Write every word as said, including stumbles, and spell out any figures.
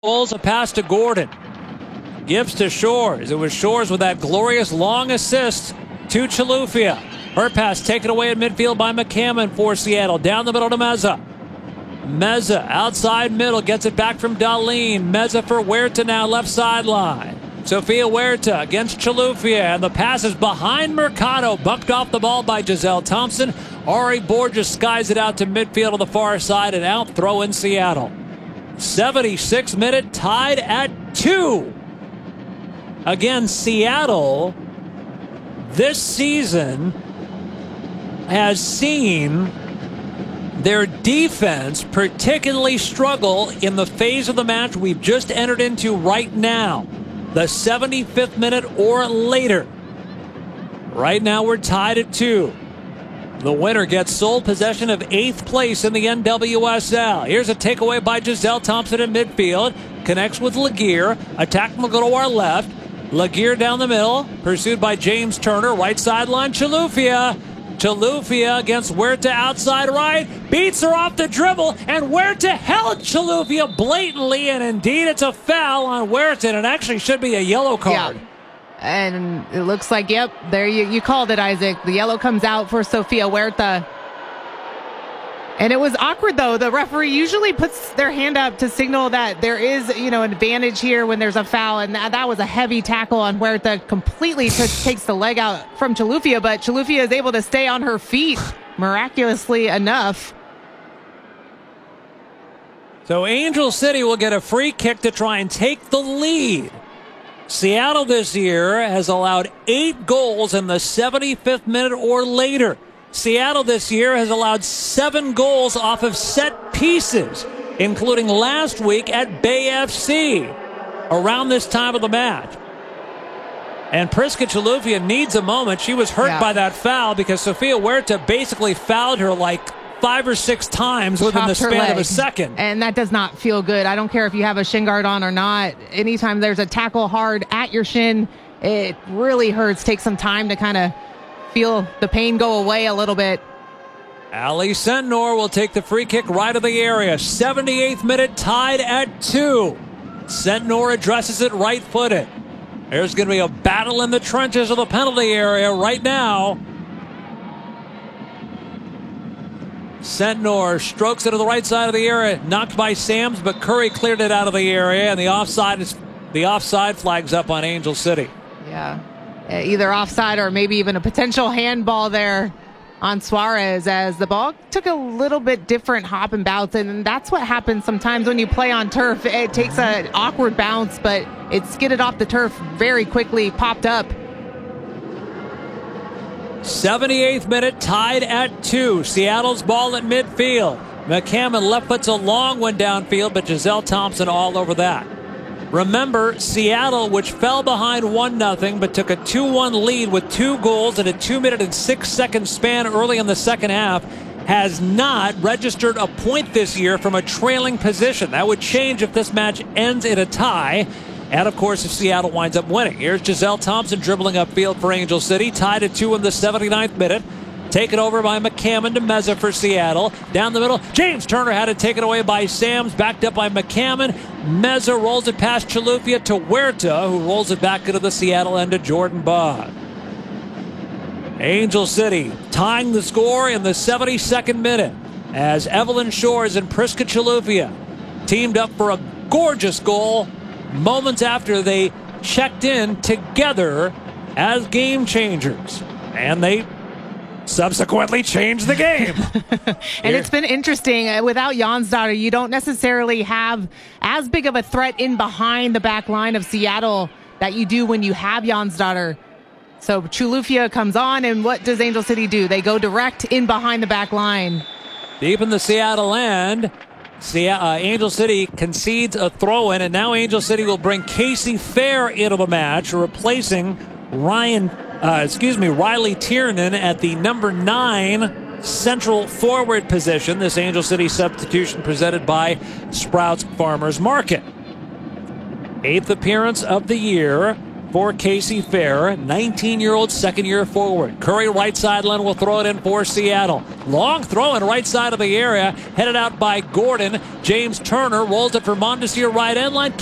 Pulls a pass to Gordon. Gives to Shores. It was Shores with that glorious long assist to Chilufya. Her pass taken away in midfield by McCammon for Seattle. Down the middle to Meza. Meza outside middle. Gets it back from Dahlin. Meza for Huerta now left sideline. Sofia Huerta against Chilufya. And the pass is behind Mercado. Bumped off the ball by Giselle Thompson. Ari Borges skies it out to midfield on the far side and out. Throw in Seattle. seventy-six minute tied at two. Again, Seattle this season has seen their defense particularly struggle in the phase of the match we've just entered into right now. The seventy-fifth minute or later. Right now we're tied at two. The winner gets sole possession of eighth place in the N W S L. Here's a takeaway by Giselle Thompson in midfield. Connects with Laguerre. Attack will go to our left. Laguerre down the middle. Pursued by James Turner. Right sideline, Chilufya. Chilufya against Huerta outside right. Beats her off the dribble. And Huerta held Chilufya blatantly. And indeed, it's a foul on Huerta. And it actually should be a yellow card. Yeah. And it looks like, yep, there you, you called it, Isaac. The yellow comes out for Sofia Huerta. And it was awkward, though. The referee usually puts their hand up to signal that there is, you know, an advantage here when there's a foul. And that, that was a heavy tackle on Huerta. Completely t- takes the leg out from Chilufya. But Chilufya is able to stay on her feet, miraculously enough. So Angel City will get a free kick to try and take the lead. Seattle this year has allowed eight goals in the seventy-fifth minute or later. Seattle this year has allowed seven goals off of set pieces, including last week at Bay F C, around this time of the match. And Prisca Chilufya needs a moment. She was hurt yeah. by that foul because Sofia Huerta basically fouled her like five or six times within the span of a second. And that does not feel good. I don't care if you have a shin guard on or not. Anytime there's a tackle hard at your shin, it really hurts. Take some time to kind of feel the pain go away a little bit. Ali Sentnor will take the free kick right of the area. seventy-eighth minute tied at two. Sentnor addresses it right-footed. There's going to be a battle in the trenches of the penalty area right now. Sentnor strokes it to the right side of the area, knocked by Sams, but Curry cleared it out of the area, and the offside is the offside flags up on Angel City. Yeah, either offside or maybe even a potential handball there on Suarez, as the ball took a little bit different hop and bounce, and that's what happens sometimes when you play on turf. It takes an awkward bounce, but it skidded off the turf very quickly, popped up. seventy-eighth minute tied at two. Seattle's ball at midfield. McCammon left puts a long one downfield, but Giselle Thompson all over that. Remember, Seattle, which fell behind one nothing, but took a two one lead with two goals in a two minute and six second span early in the second half, has not registered a point this year from a trailing position. That would change if this match ends in a tie. And, of course, if Seattle winds up winning. Here's Giselle Thompson dribbling upfield for Angel City. Tied at two in the seventy-ninth minute. Taken over by McCammon to Meza for Seattle. Down the middle, James Turner had it taken away by Sams. Backed up by McCammon. Meza rolls it past Chilufya to Huerta, who rolls it back into the Seattle end to Jordan Bogg. Angel City tying the score in the seventy-second minute as Evelyn Shores and Prisca Chilufya teamed up for a gorgeous goal moments after they checked in together as game changers. And they subsequently changed the game. And Here. It's been interesting. Uh, without Jonsdottir, you don't necessarily have as big of a threat in behind the back line of Seattle that you do when you have Jonsdottir. So Chilufya comes on, and what does Angel City do? They go direct in behind the back line. Deep in the Seattle end. See, uh, Angel City concedes a throw-in, and now Angel City will bring Casey Fair into the match, replacing Ryan, uh, excuse me, Riley Tiernan at the number nine central forward position. This Angel City substitution presented by Sprouts Farmers Market. Eighth appearance of the year for Casey Fair, nineteen-year-old second-year forward. Curry right sideline will throw it in for Seattle. Long throw in right side of the area, headed out by Gordon. James Turner rolls it for Mondesir right end line.